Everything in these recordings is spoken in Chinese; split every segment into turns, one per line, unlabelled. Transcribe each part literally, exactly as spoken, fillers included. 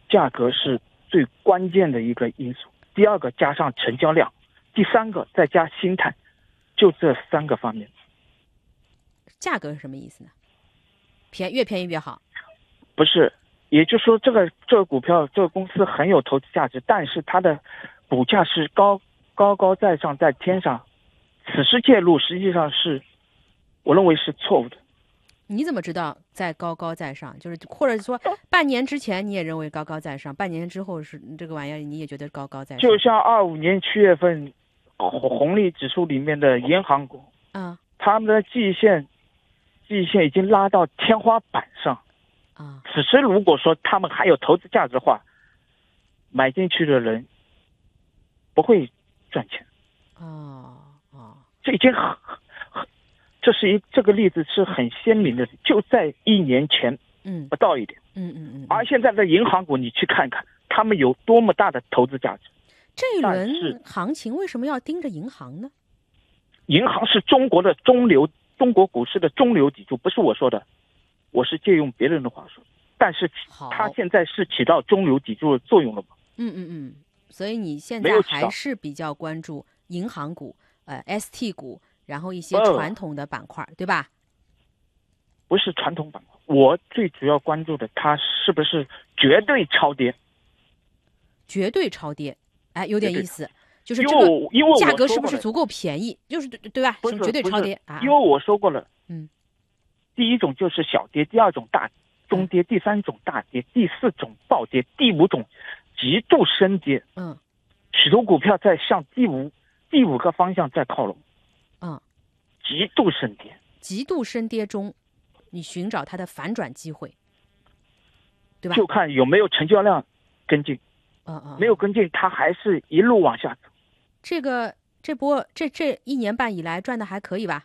价格是最关键的一个因素，第二个加上成交量，第三个再加心态，就这三个方面。
价格是什么意思呢？便越便宜越好？
不是，也就是说这个这个股票这个公司很有投资价值，但是它的股价是高高高在上在天上，此时介入实际上是我认为是错误的。
你怎么知道在高高在上？就是或者说半年之前你也认为高高在上，半年之后是这个玩意儿你也觉得高高在上？
就像二五年七月份红利指数里面的银行股，
啊，
他们的季线季线已经拉到天花板上
啊。
此时如果说他们还有投资价值的话，买进去的人不会赚钱。
哦哦，
这已经很很，这是一这个例子是很鲜明的，就在一年前，
嗯，
不到一点，
嗯嗯嗯。
而现在的银行股，你去看看，他们有多么大的投资价值。
这一轮行情为什么要盯着银行呢？
银行是中国的中流，中国股市的中流砥柱，不是我说的，我是借用别人的话说。但是它现在是起到中流砥柱的作用了吗？
嗯嗯嗯。所以你现在还是比较关注银行股、呃 S T 股，然后一些传统的板块，对吧？
不是传统板块，我最主要关注的它是不是绝对超跌。
绝对超跌，哎，有点意思，就是
这个
价格是不是足够便宜？就是对对吧？
不是
绝对超跌啊！
因为我说过了，
嗯，
第一种就是小跌，第二种大中跌，第三种大跌，第四种暴跌，第五种极度深跌。
嗯，
许多股票在向第五第五个方向在靠拢。
嗯，
极度深跌，
极度深跌中，你寻找它的反转机会，对吧？
就看有没有成交量跟进。
嗯嗯，
没有跟进，它还是一路往下走。
这个这波这这一年半以来赚的还可以吧？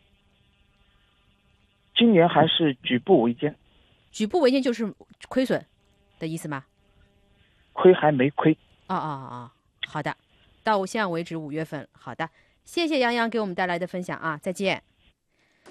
今年还是举步维艰。
举步维艰就是亏损的意思吗？
亏还没亏。
哦哦哦，好的，到现在为止五月份，好的，谢谢杨洋给我们带来的分享啊，再见。